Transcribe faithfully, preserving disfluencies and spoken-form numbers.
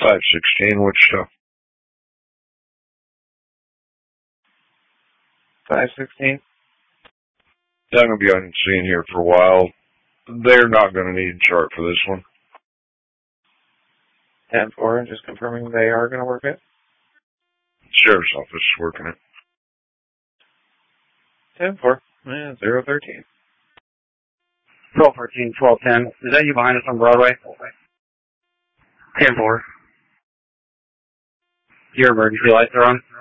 five sixteen, Wichita. five sixteen? I'm going to be on scene here for a while. They're not going to need a chart for this one. ten four, just confirming they are going to work it? Sheriff's office is working it. ten four, yeah, zero thirteen. twelve fourteen, twelve ten. Is that you behind us on Broadway? ten four. Your emergency lights are on?